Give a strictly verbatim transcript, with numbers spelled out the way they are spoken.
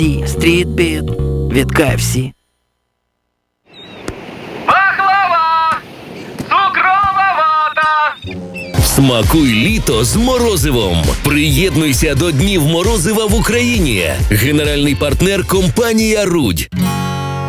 І стрітбіт від Кей Еф Сі. Пахлава! Цукрова вата! Смакуй літо з морозивом. Приєднуйся до Днів морозива в Україні. Генеральний партнер – компанія «Рудь».